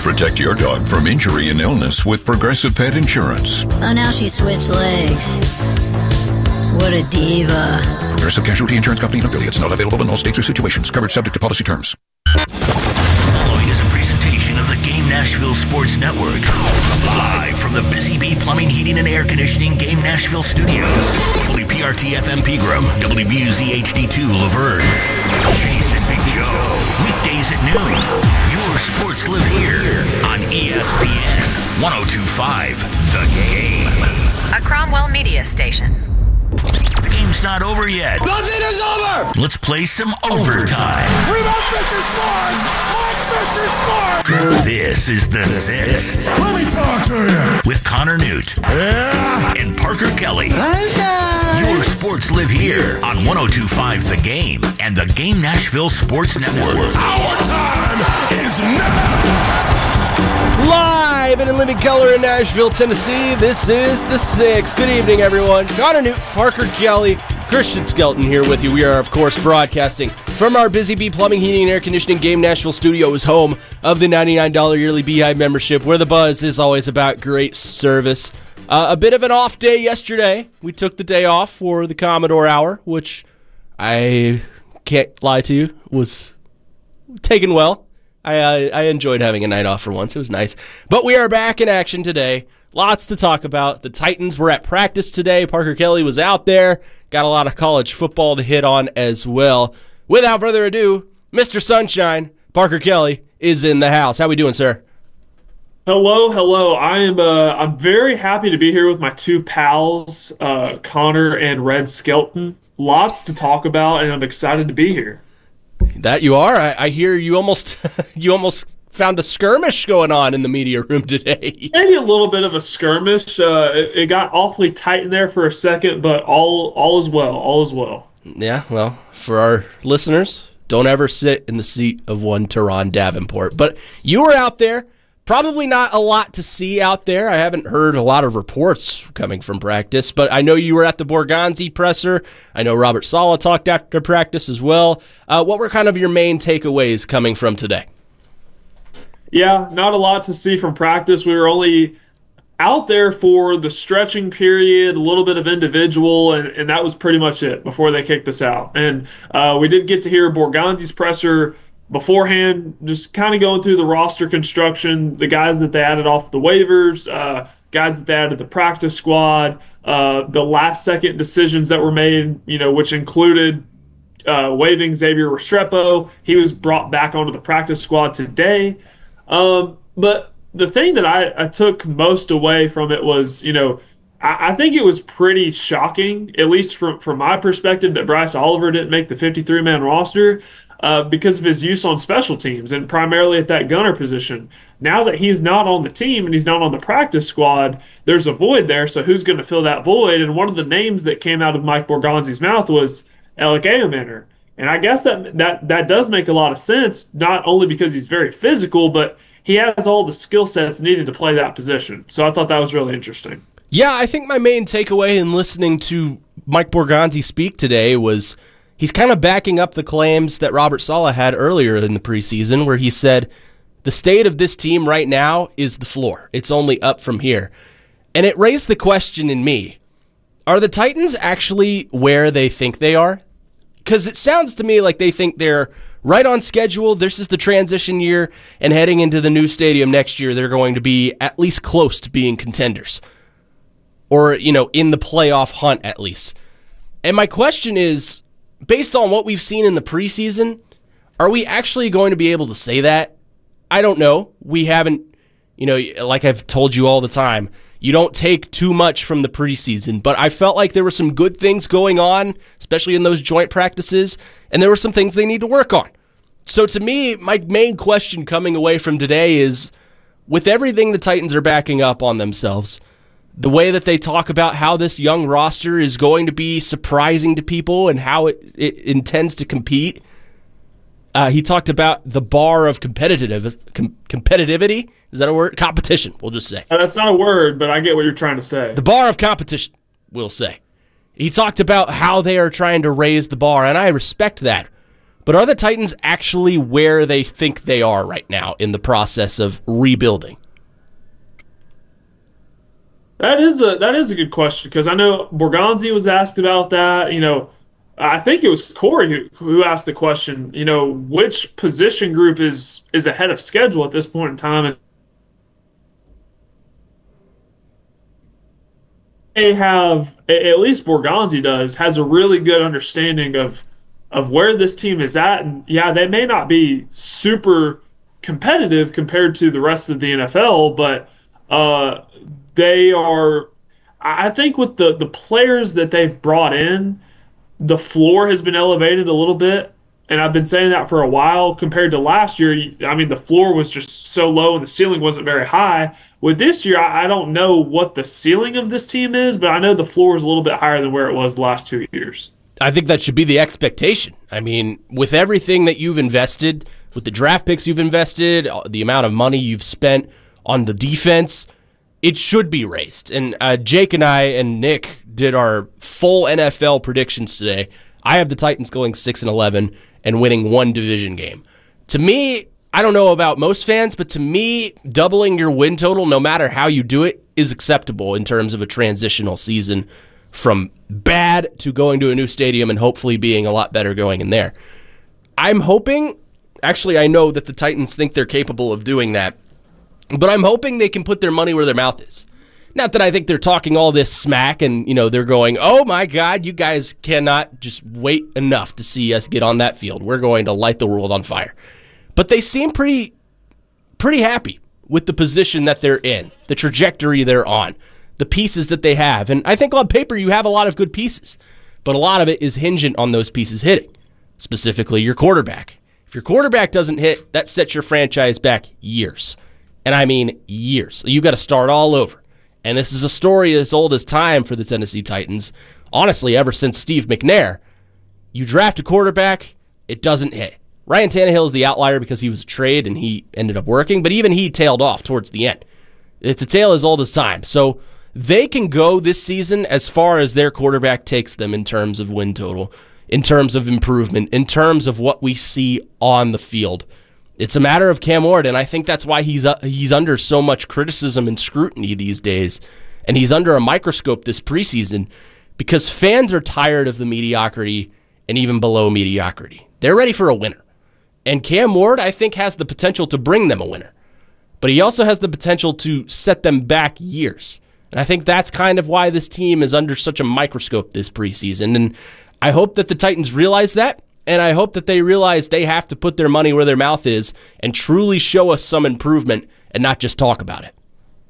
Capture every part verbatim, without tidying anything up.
Protect your dog from injury and illness with Progressive Pet Insurance. Oh, now she switched legs. What a diva. Progressive Casualty Insurance Company and affiliates. Not available in all states or situations. Coverage subject to policy terms. Following is a presentation of the Game Nashville Sports Network. Live from the Busy Bee Plumbing, Heating, and Air Conditioning Game Nashville Studios. W P R T F M Pegram, W B U Z H D two Laverne. Jesus and Joe. Weekdays at noon. Your sports live here on E S P N one oh two point five The Game. A Cromwell Media Station. The game's not over yet. Nothing is over! Let's play some overtime. Rebound Fisher scored! Mike Fisher scored! This is The Six. Let me talk to you! With Connor Newt. Yeah! And Parker Kelly. Sunshine! Your sports live here on one oh two point five The Game and the Game Nashville Sports Network. Our time is now! Live and in living color in Nashville, Tennessee, this is The Six. Good evening, everyone. Connor Newt, Parker Kelly, Christian Skelton here with you. We are, of course, broadcasting from our Busy Bee Plumbing, Heating, and Air Conditioning Game Nashville Studios, home of the ninety-nine dollars yearly Beehive membership, where the buzz is always about great service. Uh, a bit of an off day yesterday. We took the day off for the Commodore Hour, which I can't lie to you, was taken well. I, uh, I enjoyed having a night off for once. It was nice. But we are back in action today. Lots to talk about. The Titans were at practice today. Parker Kelly was out there. Got a lot of college football to hit on as well. Without further ado, Mister Sunshine, Parker Kelly, is in the house. How we doing, sir? Hello, hello. I am uh, I'm very happy to be here with my two pals, uh, Connor and Red Skelton. Lots to talk about, and I'm excited to be here. That you are. I, I hear you almost you almost found a skirmish going on in the media room today. Maybe a little bit of a skirmish. Uh, it, it got awfully tight in there for a second, but all all is well. All is well. Yeah, well, for our listeners, don't ever sit in the seat of one Teron Davenport. But you were out there. Probably not a lot to see out there. I haven't heard a lot of reports coming from practice, but I know you were at the Borgonzi presser. I know Robert Saleh talked after practice as well. Uh, what were kind of your main takeaways coming from today? Yeah, not a lot to see from practice. We were only out there for the stretching period, a little bit of individual, and, and that was pretty much it before they kicked us out. And uh, we did get to hear Borgonzi's presser beforehand, just kind of going through the roster construction, the guys that they added off the waivers, uh, guys that they added the practice squad, uh, the last-second decisions that were made, you know, which included uh, waiving Xavier Restrepo. He was brought back onto the practice squad today. Um, but the thing that I, I took most away from it was, you know, I, I think it was pretty shocking, at least from, from my perspective, that Bryce Oliver didn't make the fifty-three man roster. Uh, because of his use on special teams and primarily at that gunner position. Now that he's not on the team and he's not on the practice squad, there's a void there, so who's going to fill that void? And one of the names that came out of Mike Borgonzi's mouth was Alec Eomanor. And I guess that, that that does make a lot of sense, not only because he's very physical, but he has all the skill sets needed to play that position. So I thought that was really interesting. Yeah, I think my main takeaway in listening to Mike Borgonzi speak today was he's kind of backing up the claims that Robert Saleh had earlier in the preseason, where he said, the state of this team right now is the floor. It's only up from here. And it raised the question in me, are the Titans actually where they think they are? Because it sounds to me like they think they're right on schedule. This is the transition year, and heading into the new stadium next year, they're going to be at least close to being contenders. Or, you know, in the playoff hunt at least. And my question is, based on what we've seen in the preseason, are we actually going to be able to say that? I don't know. We haven't, you know, like I've told you all the time, you don't take too much from the preseason, but I felt like there were some good things going on, especially in those joint practices, and there were some things they need to work on. So to me, my main question coming away from today is, with everything the Titans are backing up on themselves, the way that they talk about how this young roster is going to be surprising to people and how it, it intends to compete. Uh, he talked about the bar of competitive com- competitivity. Is that a word? Competition, we'll just say. Uh, that's not a word, but I get what you're trying to say. The bar of competition, we'll say. He talked about how they are trying to raise the bar, and I respect that. But are the Titans actually where they think they are right now in the process of rebuilding? That is a that is a good question, because I know Borgonzi was asked about that. You know, I think it was Corey who, who asked the question, you know, which position group is is ahead of schedule at this point in time. And they have, at least Borgonzi does, has a really good understanding of of where this team is at. And yeah, they may not be super competitive compared to the rest of the N F L, but uh, they are, I think with the, the players that they've brought in, the floor has been elevated a little bit. And I've been saying that for a while. Compared to last year, I mean, the floor was just so low and the ceiling wasn't very high. With this year, I don't know what the ceiling of this team is, but I know the floor is a little bit higher than where it was the last two years. I think that should be the expectation. I mean, with everything that you've invested, with the draft picks you've invested, the amount of money you've spent on the defense, it should be raised. And uh, Jake and I and Nick did our full N F L predictions today. I have the Titans going six and eleven and winning one division game. To me, I don't know about most fans, but to me, doubling your win total, no matter how you do it, is acceptable in terms of a transitional season from bad to going to a new stadium and hopefully being a lot better going in there. I'm hoping, actually I know that the Titans think they're capable of doing that, but I'm hoping they can put their money where their mouth is. Not that I think they're talking all this smack and, you know, they're going, oh my God, you guys cannot just wait enough to see us get on that field. We're going to light the world on fire. But they seem pretty, pretty happy with the position that they're in, the trajectory they're on, the pieces that they have. And I think on paper you have a lot of good pieces, but a lot of it is hingent on those pieces hitting, specifically your quarterback. If your quarterback doesn't hit, that sets your franchise back years. And I mean years. You got to start all over. And this is a story as old as time for the Tennessee Titans. Honestly, ever since Steve McNair, you draft a quarterback, it doesn't hit. Ryan Tannehill is the outlier because he was a trade and he ended up working, but even he tailed off towards the end. It's a tale as old as time. So they can go this season as far as their quarterback takes them in terms of win total, in terms of improvement, in terms of what we see on the field. It's a matter of Cam Ward, and I think that's why he's uh, he's under so much criticism and scrutiny these days, and he's under a microscope this preseason because fans are tired of the mediocrity and even below mediocrity. They're ready for a winner. And Cam Ward, I think, has the potential to bring them a winner, but he also has the potential to set them back years. And I think that's kind of why this team is under such a microscope this preseason, and I hope that the Titans realize that. And I hope that they realize they have to put their money where their mouth is and truly show us some improvement and not just talk about it.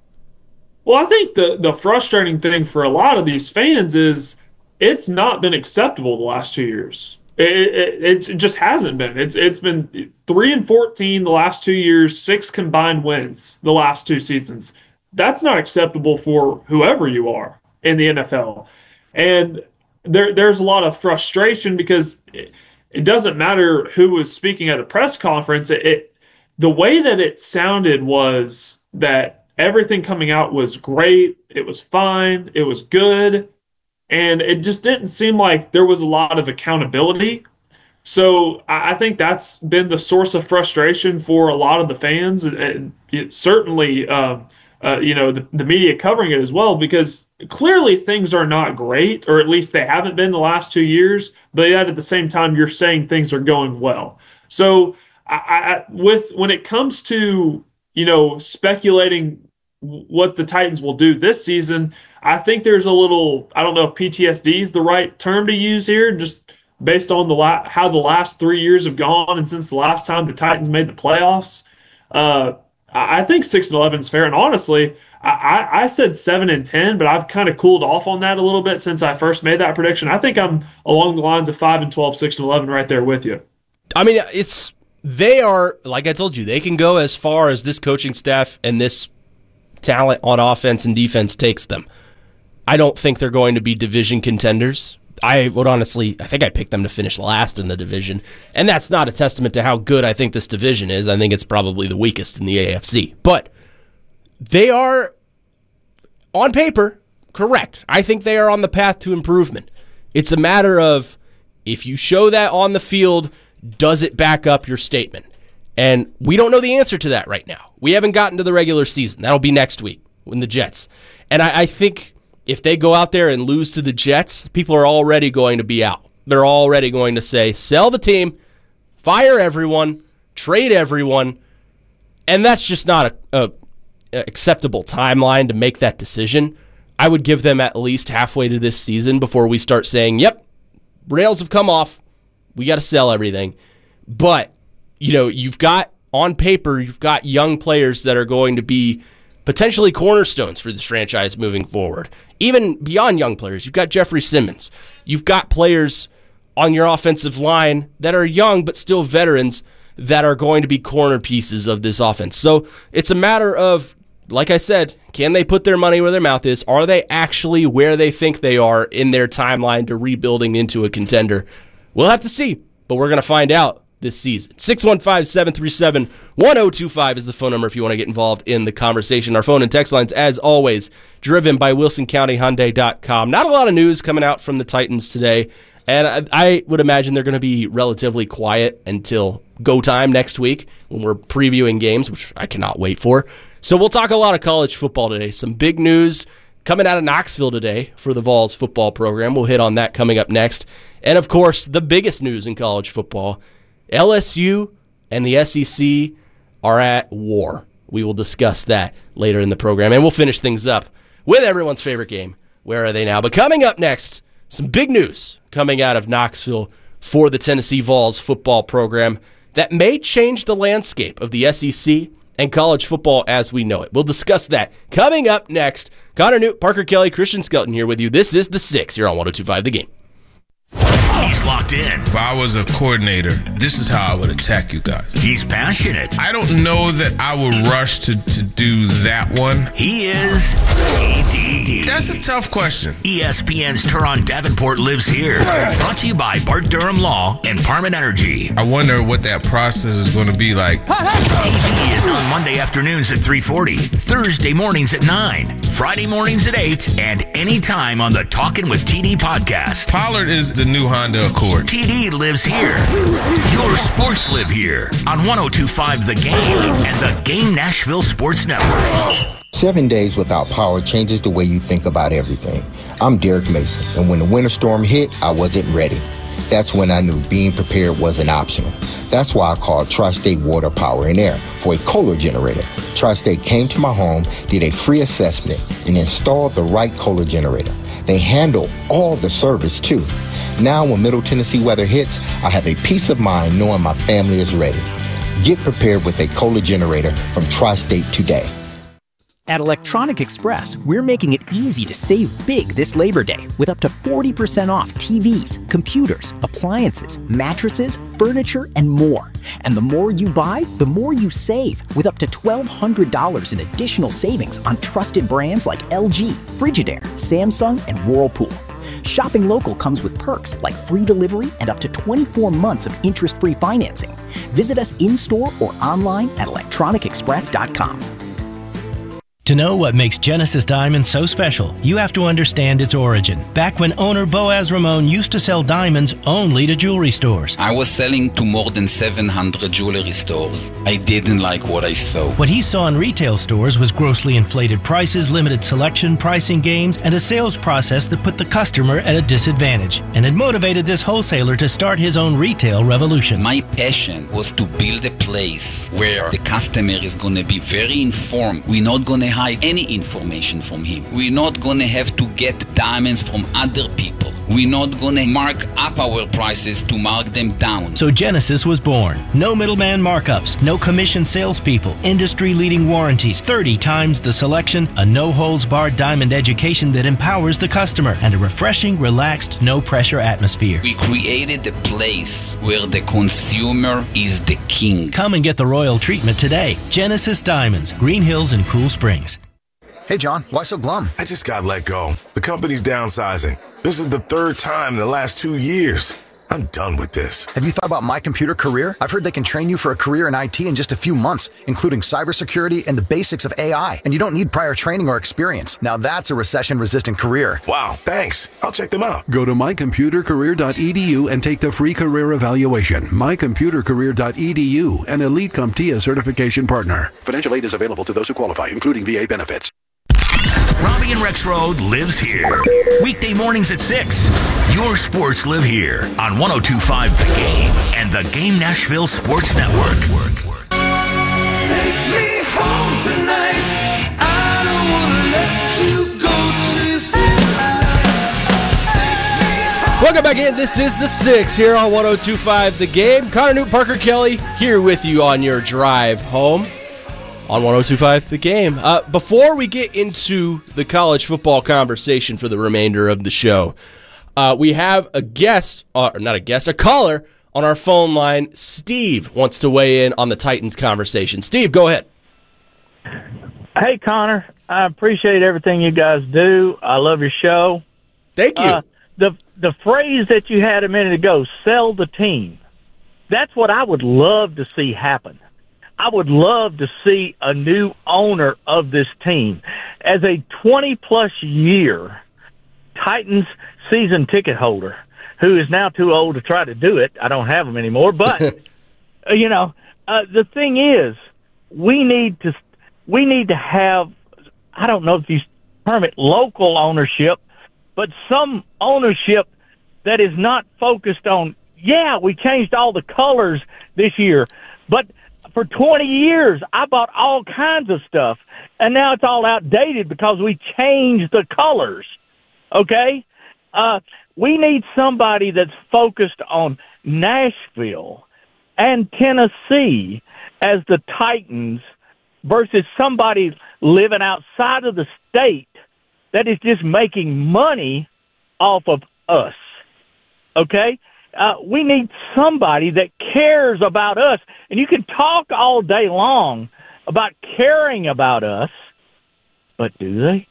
Well, I think the, the frustrating thing for a lot of these fans is it's not been acceptable the last two years. It, it, it just hasn't been. It's It's been three and fourteen the last two years, six combined wins the last two seasons. That's not acceptable for whoever you are in the N F L. And there there's a lot of frustration because it, It doesn't matter who was speaking at the press conference. It, it the way that it sounded was that everything coming out was great. It was fine. It was good. And it just didn't seem like there was a lot of accountability. So I, I think that's been the source of frustration for a lot of the fans, and, and it certainly, um, uh, you know, the, the media covering it as well, because clearly things are not great, or at least they haven't been the last two years. But yet at the same time, you're saying things are going well. So I, I, with when it comes to, you know, speculating what the Titans will do this season, I think there's a little, I don't know if P T S D is the right term to use here, just based on the la- how the last three years have gone and since the last time the Titans made the playoffs. Uh, I think six and eleven is fair. And honestly, I, I said seven and ten, but I've kind of cooled off on that a little bit since I first made that prediction. I think I'm along the lines of five and twelve, six and eleven right there with you. I mean, it's they are, like I told you, they can go as far as this coaching staff and this talent on offense and defense takes them. I don't think they're going to be division contenders. I would honestly, I think I picked them to finish last in the division, and that's not a testament to how good I think this division is. I think it's probably the weakest in the A F C. But they are, on paper, correct. I think they are on the path to improvement. It's a matter of if you show that on the field, does it back up your statement? And we don't know the answer to that right now. We haven't gotten to the regular season. That'll be next week when the Jets. And I, I think if they go out there and lose to the Jets, people are already going to be out. They're already going to say, sell the team, fire everyone, trade everyone. And that's just not a, a, a acceptable timeline to make that decision. I would give them at least halfway to this season before we start saying, yep, rails have come off. We got to sell everything. But, you know, you've got, on paper, you've got young players that are going to be potentially cornerstones for this franchise moving forward. Even beyond young players, you've got Jeffrey Simmons. You've got players on your offensive line that are young but still veterans that are going to be corner pieces of this offense. So it's a matter of, like I said, can they put their money where their mouth is? Are they actually where they think they are in their timeline to rebuilding into a contender? We'll have to see, but we're going to find out this season. six one five, seven three seven, one oh two five is the phone number if you want to get involved in the conversation. Our phone and text lines, as always, driven by Wilson County Hyundai dot com. Not a lot of news coming out from the Titans today, and I, I would imagine they're going to be relatively quiet until go time next week when we're previewing games, which I cannot wait for. So we'll talk a lot of college football today. Some big news coming out of Knoxville today for the Vols football program. We'll hit on that coming up next. And, of course, the biggest news in college football, L S U and the S E C are at war. We will discuss that later in the program. And we'll finish things up with everyone's favorite game, Where Are They Now? But coming up next, some big news coming out of Knoxville for the Tennessee Vols football program that may change the landscape of the S E C and college football as we know it. We'll discuss that coming up next. Connor Newt, Parker Kelly, Christian Skelton here with you. This is The Six here on one oh two point five The Game. He's locked in. If I was a coordinator, this is how I would attack you guys. He's passionate. I don't know that I would rush to, to do that one. He is T T D. That's a tough question. E S P N's Teron Davenport lives here. Brought to you by Bart Durham Law and Parman Energy. I wonder what that process is going to be like. T D is on Monday afternoons at three forty, Thursday mornings at nine, Friday mornings at eight, and anytime on the Talkin' with T D podcast. Pollard is the new Honda Accord. T D lives here. Your sports live here on one oh two point five The Game and the Game Nashville Sports Network. Seven days without power changes the way you think about everything. I'm Derek Mason, and when the winter storm hit, I wasn't ready. That's when I knew being prepared wasn't optional. That's why I called Tri-State Water, Power, and Air for a Kohler generator. Tri-State came to my home, did a free assessment, and installed the right Kohler generator. They handle all the service, too. Now, when Middle Tennessee weather hits, I have a peace of mind knowing my family is ready. Get prepared with a Kohler generator from Tri-State today. At Electronic Express, we're making it easy to save big this Labor Day with up to forty percent off T Vs, computers, appliances, mattresses, furniture, and more. And the more you buy, the more you save with up to twelve hundred dollars in additional savings on trusted brands like L G, Frigidaire, Samsung, and Whirlpool. Shopping local comes with perks like free delivery and up to twenty-four months of interest-free financing. Visit us in-store or online at electronic express dot com. To know what makes Genesis Diamonds so special, you have to understand its origin. Back when owner Boaz Ramon used to sell diamonds only to jewelry stores. I was selling to more than seven hundred jewelry stores. I didn't like what I saw. What he saw in retail stores was grossly inflated prices, limited selection, pricing games, and a sales process that put the customer at a disadvantage. And it motivated this wholesaler to start his own retail revolution. My passion was to build a place where the customer is going to be very informed. We're not going to hide any information from him. We're not going to have to get diamonds from other people. We're not going to mark up our prices to mark them down. So Genesis was born. No middleman markups, no commission salespeople, industry-leading warranties, thirty times the selection, a no-holds-barred diamond education that empowers the customer, and a refreshing, relaxed, no-pressure atmosphere. We created a place where the consumer is the king. Come and get the royal treatment today. Genesis Diamonds, Green Hills and Cool Springs. Hey, John, why so glum? I just got let go. The company's downsizing. This is the third time in the last two years. I'm done with this. Have you thought about My Computer Career? I've heard they can train you for a career in I T in just a few months, including cybersecurity and the basics of A I. And you don't need prior training or experience. Now that's a recession-resistant career. Wow, thanks. I'll check them out. Go to my computer career dot e d u and take the free career evaluation. my computer career dot e d u, an Elite CompTIA certification partner. Financial aid is available to those who qualify, including V A benefits. Robbie and Rexroad lives here. Weekday mornings at six. Your sports live here on one oh two point five The Game and the Game Nashville Sports Network. Take me home tonight. I don't want to let you go to sleep. Welcome back in. This is The Six here on one oh two point five The Game. Connor Newt, Parker Kelly here with you on your drive home on one oh two point five The Game. Uh, before we get into the college football conversation for the remainder of the show, uh, we have a guest, or not a guest, a caller on our phone line. Steve wants to weigh in on the Titans conversation. Steve, go ahead. Hey, Connor. I appreciate everything you guys do. I love your show. Thank you. Uh, the the phrase that you had a minute ago, sell the team, that's what I would love to see happen. I would love to see a new owner of this team. As a twenty-plus year Titans season ticket holder who is now too old to try to do it, I don't have them anymore, but, you know, uh, the thing is, we need to we need to have, I don't know if you term it local ownership, but some ownership that is not focused on, yeah, we changed all the colors this year, but for twenty years, I bought all kinds of stuff, and now it's all outdated because we changed the colors, okay? Uh, we need somebody that's focused on Nashville and Tennessee as the Titans versus somebody living outside of the state that is just making money off of us, okay? Uh, we need somebody that cares about us. And you can talk all day long about caring about us, but do they?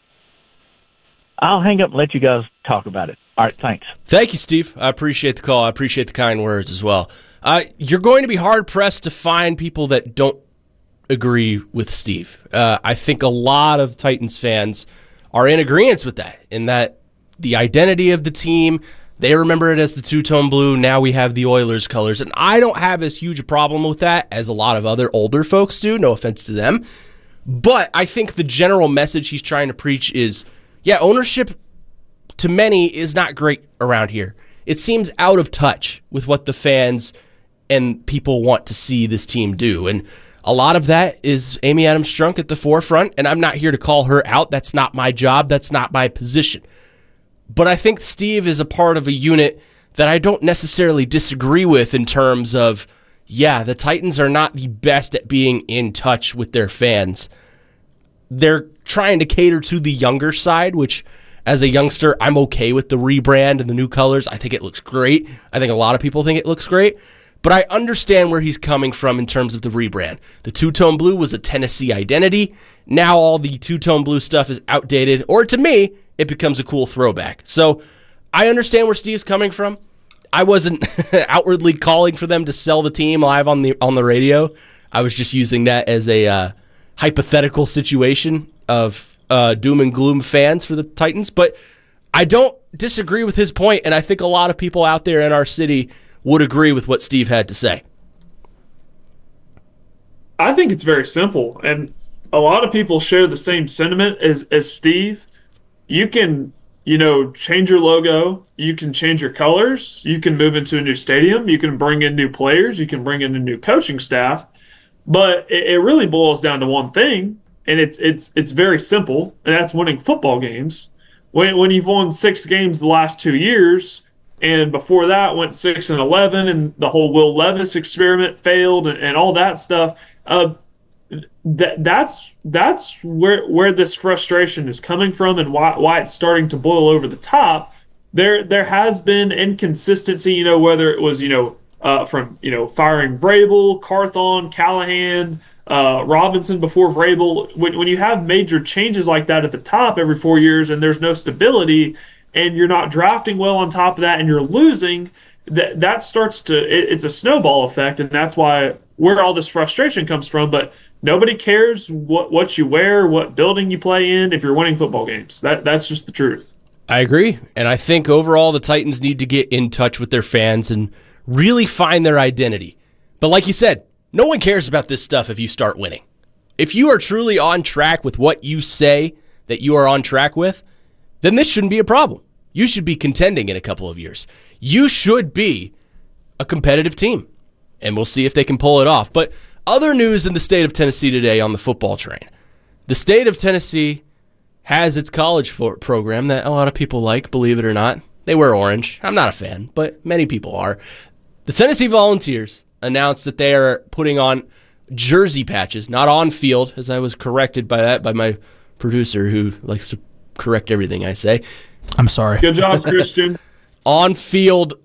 I'll hang up and let you guys talk about it. All right, thanks. Thank you, Steve. I appreciate the call. I appreciate the kind words as well. Uh, you're going to be hard-pressed to find people that don't agree with Steve. Uh, I think a lot of Titans fans are in agreement with that, in that the identity of the team, they remember it as the two-tone blue. Now we have the Oilers colors. And I don't have as huge a problem with that as a lot of other older folks do. No offense to them. But I think the general message he's trying to preach is, yeah, ownership to many is not great around here. It seems out of touch with what the fans and people want to see this team do. And a lot of that is Amy Adams Strunk at the forefront. And I'm not here to call her out. That's not my job. That's not my position. But I think Steve is a part of a unit that I don't necessarily disagree with in terms of, yeah, the Titans are not the best at being in touch with their fans. They're trying to cater to the younger side, which as a youngster, I'm okay with the rebrand and the new colors. I think it looks great. I think a lot of people think it looks great. But I understand where he's coming from in terms of the rebrand. The two-tone blue was a Tennessee identity. Now all the two-tone blue stuff is outdated, or to me, it becomes a cool throwback. So I understand where Steve's coming from. I wasn't outwardly calling for them to sell the team live on the on the radio. I was just using that as a uh, hypothetical situation of uh, doom and gloom fans for the Titans. But I don't disagree with his point, and I think a lot of people out there in our city would agree with what Steve had to say. I think it's very simple, and a lot of people share the same sentiment as, as Steve. You can, you know, change your logo. You can change your colors. You can move into a new stadium. You can bring in new players. You can bring in a new coaching staff. But it, it really boils down to one thing, and it's it's it's very simple, and that's winning football games. When when you've won six games the last two years, and before that went six and eleven, and the whole Will Levis experiment failed, and, and all that stuff. Uh, That that's that's where where this frustration is coming from, and why why it's starting to boil over the top. There there has been inconsistency, you know, whether it was you know uh, from you know firing Vrabel, Carthon, Callahan, uh, Robinson before Vrabel. When when you have major changes like that at the top every four years, and there's no stability, and you're not drafting well on top of that, and you're losing, that that starts to it, it's a snowball effect, and that's why where all this frustration comes from. But nobody cares what what you wear, what building you play in, if you're winning football games. That that's just the truth. I agree, and I think overall the Titans need to get in touch with their fans and really find their identity. But like you said, no one cares about this stuff if you start winning. If you are truly on track with what you say that you are on track with, then this shouldn't be a problem. You should be contending in a couple of years. You should be a competitive team, and we'll see if they can pull it off. But other news in the state of Tennessee today on the football train. The state of Tennessee has its college for- program that a lot of people like, believe it or not. They wear orange. I'm not a fan, but many people are. The Tennessee Volunteers announced that they are putting on jersey patches, not on field, as I was corrected by that by my producer who likes to correct everything I say. I'm sorry. Good job, Christian. On field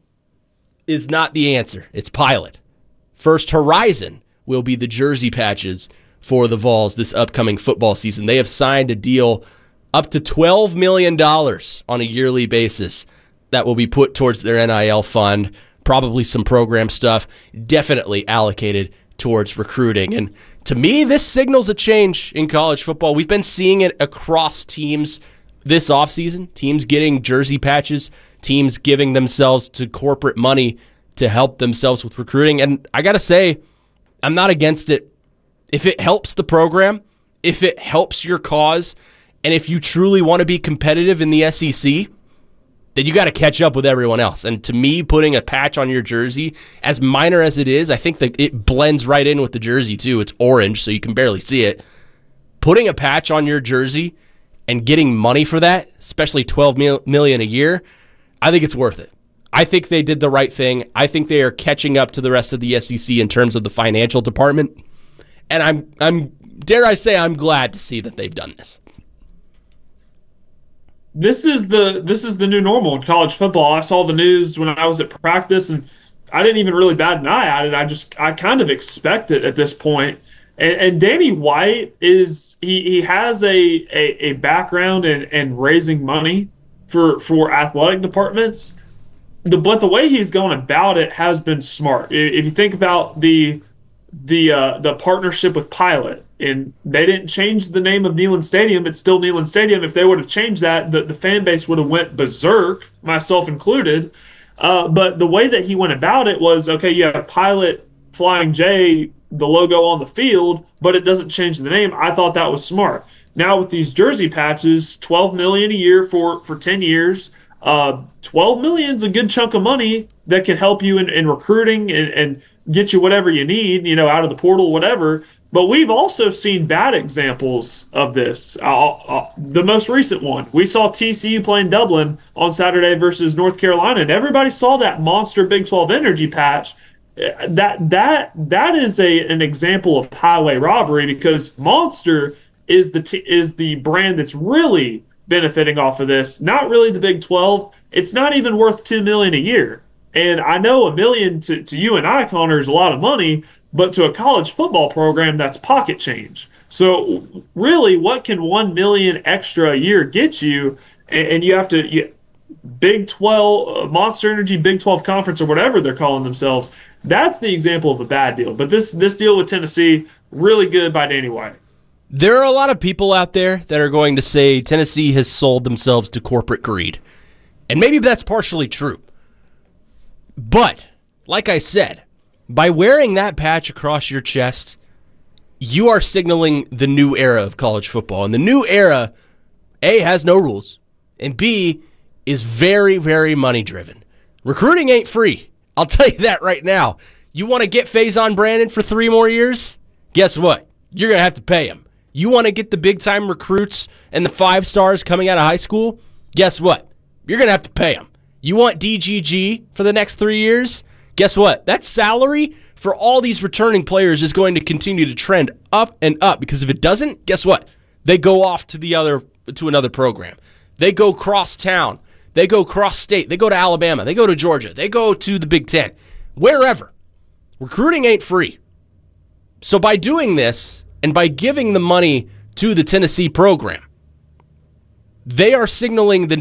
is not the answer. It's pilot. First Horizon will be the jersey patches for the Vols this upcoming football season. They have signed a deal up to twelve million dollars on a yearly basis that will be put towards their N I L fund, probably some program stuff, definitely allocated towards recruiting. And to me, this signals a change in college football. We've been seeing it across teams this offseason, teams getting jersey patches, teams giving themselves to corporate money to help themselves with recruiting. And I got to say, I'm not against it. If it helps the program, if it helps your cause, and if you truly want to be competitive in the S E C, then you got to catch up with everyone else. And to me, putting a patch on your jersey, as minor as it is, I think that it blends right in with the jersey too. It's orange, so you can barely see it. Putting a patch on your jersey and getting money for that, especially twelve million dollars a year, I think it's worth it. I think they did the right thing. I think they are catching up to the rest of the S E C in terms of the financial department. And I'm, I'm, dare I say, I'm glad to see that they've done this. This is the this is the new normal in college football. I saw the news when I was at practice, and I didn't even really bat an eye at it. I just I kind of expect it at this point. And, and Danny White is he, he has a, a, a background in, in raising money for for athletic departments. The but the way he's going about it has been smart. If you think about the the uh, the partnership with Pilot, and they didn't change the name of Neyland Stadium. It's still Neyland Stadium. If they would have changed that, the, the fan base would have went berserk, myself included. Uh, but the way that he went about it was, okay, you have Pilot, Flying J, the logo on the field, but it doesn't change the name. I thought that was smart. Now with these jersey patches, twelve million dollars a year for, for ten years, uh, twelve million dollars is a good chunk of money that can help you in, in recruiting and, and get you whatever you need, you know, out of the portal, whatever. But we've also seen bad examples of this. Uh, uh, the most recent one, we saw T C U playing Dublin on Saturday versus North Carolina, and everybody saw that monster Big twelve energy patch. That that that is a an example of highway robbery, because Monster is the t- is the brand that's really benefiting off of this. Not really the Big twelve. It's not even worth two million dollars a year. And I know a million to, to you and I, Connor, is a lot of money, but to a college football program, that's pocket change. So really, what can one million dollars extra a year get you? And, and you have to you, Big twelve, Monster Energy Big twelve Conference, or whatever they're calling themselves. That's the example of a bad deal. But this this deal with Tennessee, really good by Danny White. There are a lot of people out there that are going to say Tennessee has sold themselves to corporate greed. And maybe that's partially true. But, like I said, by wearing that patch across your chest, you are signaling the new era of college football. And the new era, A, has no rules, and B, is very, very money-driven. Recruiting ain't free. I'll tell you that right now. You want to get Faison Brandon for three more years? Guess what? You're going to have to pay him. You want to get the big-time recruits and the five stars coming out of high school? Guess what? You're going to have to pay them. You want D G G for the next three years? Guess what? That salary for all these returning players is going to continue to trend up and up, because if it doesn't, guess what? They go off to the other to another program. They go cross town. They go cross state. They go to Alabama. They go to Georgia. They go to the Big Ten. Wherever. Recruiting ain't free. So by doing this and by giving the money to the Tennessee program, they are signaling the